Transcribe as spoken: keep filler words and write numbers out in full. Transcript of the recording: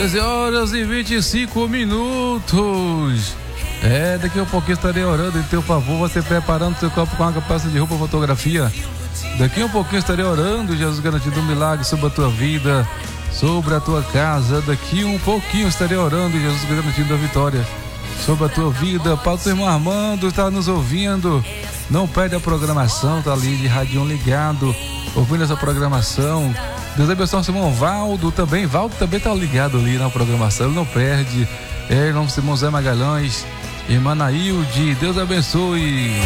treze horas e vinte e cinco minutos. É, daqui a pouquinho estarei orando em teu favor, você preparando seu copo com água, peça de roupa, fotografia. Daqui a pouquinho estarei orando, Jesus garantindo um milagre sobre a tua vida, sobre a tua casa. Daqui um pouquinho estarei orando, Jesus garantindo a vitória sobre a tua vida. Para o teu irmão Armando, está nos ouvindo, não perde a programação, tá ali de rádio ligado, ouvindo essa programação. Deus abençoe o irmão Valdo também. Valdo também tá ligado ali na programação, ele não perde. É, irmão Simão Zé Magalhães, irmã Nailde, Deus abençoe.